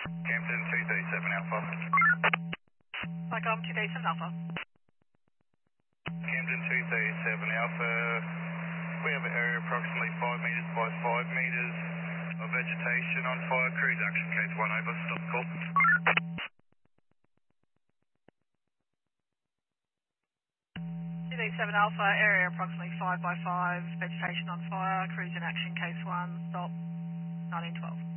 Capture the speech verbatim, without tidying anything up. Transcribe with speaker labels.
Speaker 1: Camden two thirty-seven Alpha.
Speaker 2: Cyclone two days Alpha.
Speaker 1: Camden two thirty-seven Alpha. We have an area approximately five metres by five metres of vegetation on fire. Cruise action case one over. Stop call.
Speaker 2: two days seven Alpha, area approximately five by five, vegetation on fire, cruise in action case one, stop nineteen twelve.